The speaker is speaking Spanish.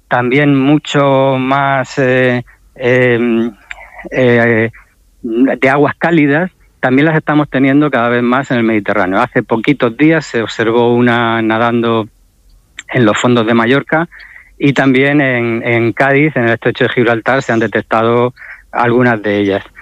también mucho más de aguas cálidas, también las estamos teniendo cada vez más en el Mediterráneo. Hace poquitos días se observó una nadando en los fondos de Mallorca, y también en Cádiz, en el estrecho de Gibraltar, se han detectado algunas de ellas.